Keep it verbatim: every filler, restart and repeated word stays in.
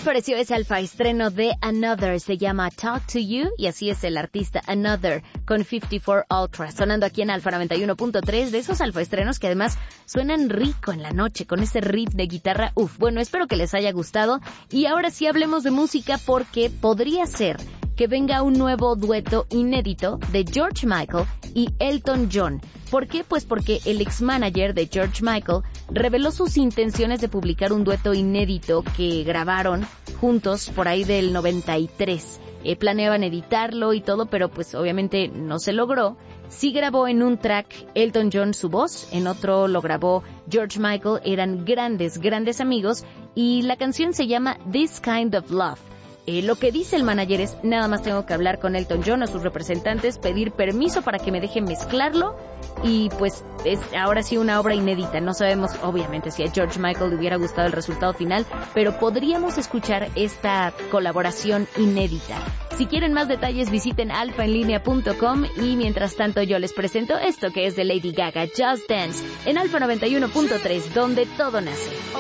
pareció ese alfa estreno de Another? Se llama Talk to You y así es el artista Another con cincuenta y cuatro Ultra, sonando aquí en Alfa noventa y uno punto tres, de esos alfa estrenos que además suenan rico en la noche con ese riff de guitarra. Uf, bueno, espero que les haya gustado y ahora sí hablemos de música porque podría ser que venga un nuevo dueto inédito de George Michael y Elton John. ¿Por qué? Pues porque el ex manager de George Michael reveló sus intenciones de publicar un dueto inédito que grabaron juntos por ahí del noventa y tres. Eh, planeaban editarlo y todo, pero pues obviamente no se logró. Sí grabó en un track Elton John su voz, en otro lo grabó George Michael, eran grandes, grandes amigos y la canción se llama This Kind of Love. Eh, lo que dice el manager es, nada más tengo que hablar con Elton John o sus representantes, pedir permiso para que me dejen mezclarlo y pues es ahora sí una obra inédita. No sabemos obviamente si a George Michael le hubiera gustado el resultado final, pero podríamos escuchar esta colaboración inédita. Si quieren más detalles visiten alfa en línea punto com y mientras tanto yo les presento esto que es de Lady Gaga, Just Dance, en Alfa noventa y uno punto tres, donde todo nace.